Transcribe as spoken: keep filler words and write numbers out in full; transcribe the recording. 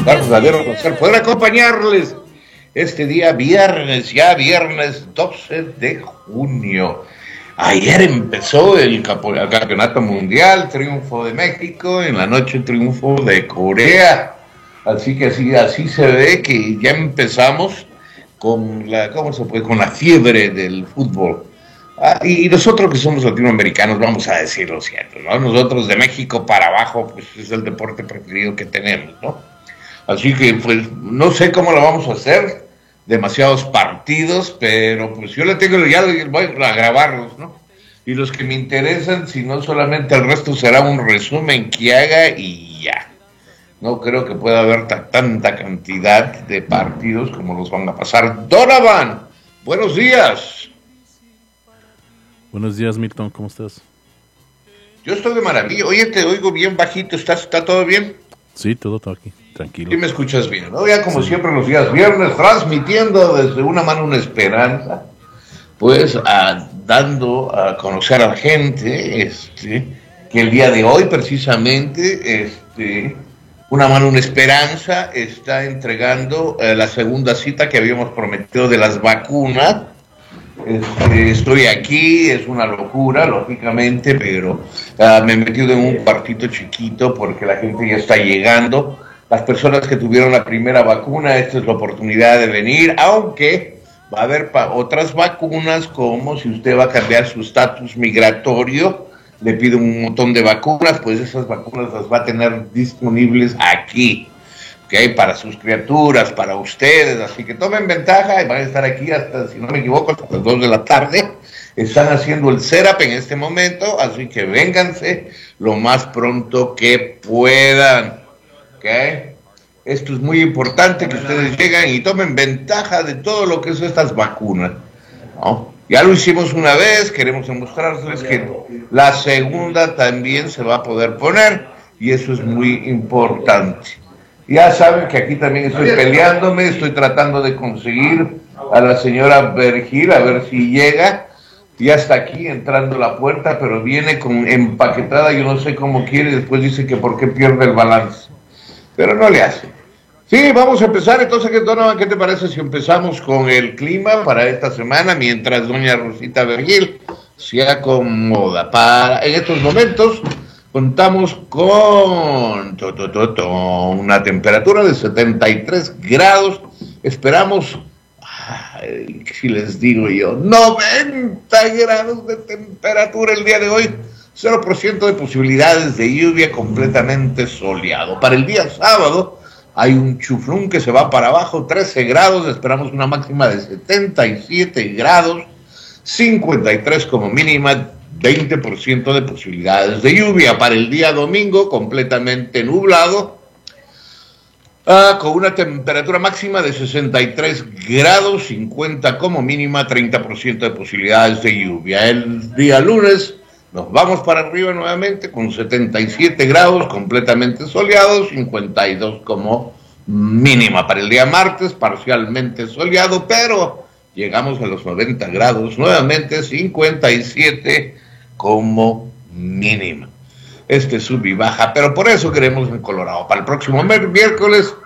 dar verdadero placer poder acompañarles este día viernes, ya viernes doce de junio. Ayer empezó el, capo, el campeonato mundial, triunfo de México, en la noche triunfo de Corea. Así que así, así se ve que ya empezamos con la, ¿cómo se puede? Con la fiebre del fútbol. Ah, y nosotros que somos latinoamericanos, vamos a decirlo cierto, ¿no? Nosotros de México para abajo, pues es el deporte preferido que tenemos, ¿no? Así que, pues, no sé cómo lo vamos a hacer, demasiados partidos, pero pues yo le tengo, ya voy a grabarlos, ¿no? Y los que me interesan, si no solamente el resto será un resumen que haga y ya. No creo que pueda haber tanta cantidad de partidos como los van a pasar. Donovan, buenos días. Buenos días, Milton, ¿cómo estás? Yo estoy de maravilla. Oye, te oigo bien bajito. ¿Estás, ¿Está todo bien? Sí, todo está aquí, tranquilo. Sí me escuchas bien, ¿no? Ya como sí. Siempre los días viernes, transmitiendo desde una mano una esperanza, pues a, dando a conocer a la gente este, que el día de hoy precisamente este, una mano una esperanza está entregando eh, la segunda cita que habíamos prometido de las vacunas. Este, estoy aquí, es una locura, lógicamente, pero uh, me he metido en un cuartito chiquito porque la gente ya está llegando. Las personas que tuvieron la primera vacuna, esta es la oportunidad de venir, aunque va a haber pa- otras vacunas, como si usted va a cambiar su estatus migratorio, le pide un montón de vacunas, pues esas vacunas las va a tener disponibles aquí. Okay, para sus criaturas, para ustedes, así que tomen ventaja y van a estar aquí hasta, si no me equivoco, hasta las dos de la tarde. Están haciendo el setup en este momento, así que vénganse lo más pronto que puedan. Okay. Esto es muy importante que ustedes lleguen y tomen ventaja de todo lo que es estas vacunas, ¿no? Ya lo hicimos una vez, queremos demostrarles que la segunda también se va a poder poner y eso es muy importante. Ya saben que aquí también estoy peleándome, estoy tratando de conseguir a la señora Vergil, a ver si llega. Ya está aquí entrando a la puerta, pero viene con empaquetada, yo no sé cómo quiere, después dice que por qué pierde el balance. Pero no le hace. Sí, vamos a empezar. Entonces, Donovan, ¿qué te parece si empezamos con el clima para esta semana, mientras doña Rosita Vergil se acomoda? Para, en estos momentos contamos con to, to, to, to, una temperatura de setenta y tres grados. Esperamos, ay, si les digo yo, noventa grados de temperatura el día de hoy. cero por ciento de posibilidades de lluvia, completamente soleado. Para el día sábado hay un chuflún que se va para abajo, trece grados. Esperamos una máxima de setenta y siete grados, cincuenta y tres como mínima, veinte por ciento de posibilidades de lluvia. Para el día domingo, completamente nublado, uh, con una temperatura máxima de sesenta y tres grados, cincuenta como mínima, treinta por ciento de posibilidades de lluvia. El día lunes nos vamos para arriba nuevamente con setenta y siete grados, completamente soleado, cincuenta y dos como mínima. Para el día martes, parcialmente soleado, pero llegamos a los noventa grados, nuevamente cincuenta y siete como mínima. Este sub y baja, pero por eso queremos en Colorado. Para el próximo miércoles,